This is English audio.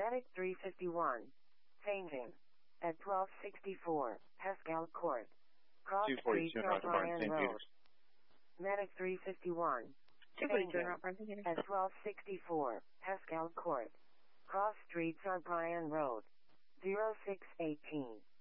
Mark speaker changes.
Speaker 1: Medic 351. Fainting. At 1264, Pascal Court. Cross Street,
Speaker 2: 242 North Martin,
Speaker 1: Bryan
Speaker 2: St.
Speaker 1: Road.
Speaker 2: Peters.
Speaker 1: Medic 351.
Speaker 3: 242 North Martin, St. Peters.
Speaker 1: At 1264, Pascal Court. Cross Street, Bryan Road. 0618.